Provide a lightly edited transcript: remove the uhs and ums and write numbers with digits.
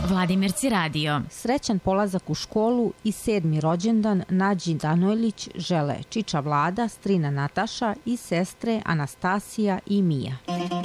Vladimirci radio. Srećan polazak u školu i 7. rođendan Nađi Danojlić žele čiča Vlada, strina Nataša i sestre Anastasija i Mija.